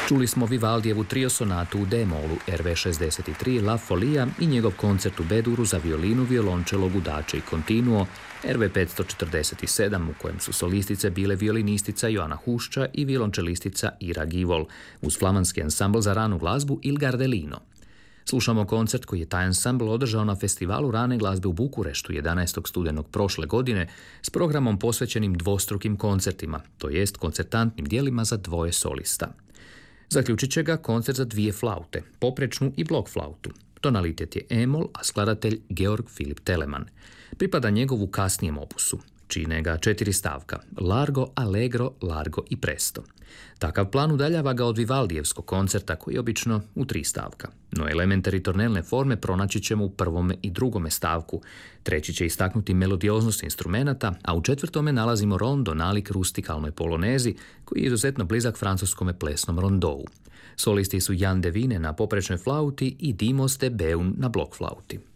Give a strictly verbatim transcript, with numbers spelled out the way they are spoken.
Čuli smo Vivaldijevu trio sonatu u D-molu R V šezdeset tri La Folia i njegov koncert u B-duru za violinu, violončelo, gudače i continuo R V petsto četrdeset sedam u kojem su solistice bile violinistica Joana Hušča i violončelistica Ira Givol uz flamanski ansambl za ranu glazbu Il Gardelino. Slušamo koncert koji je taj ansambl održao na festivalu rane glazbe u Bukureštu jedanaestog studenog prošle godine s programom posvećenim dvostrukim koncertima, to jest koncertantnim dijelima za dvoje solista. Zaključit će ga koncert za dvije flaute, poprečnu i blok flautu. Tonalitet je E-mol, a skladatelj Georg Filip Telemann. Pripada njegovu kasnijem opusu. Čine ga četiri stavka, largo, allegro, largo i presto. Takav plan udaljava ga od Vivaldijevskog koncerta koji je obično u tri stavka. No elemente ritornelne forme pronaći ćemo u prvome i drugome stavku. Treći će istaknuti melodioznost instrumenata, a u četvrtome nalazimo rondo nalik rustikalnoj polonezi koji je izuzetno blizak francuskome plesnom rondou. Solisti su Jan Devine na poprečnoj flauti i Dimos de Beun na blok flauti.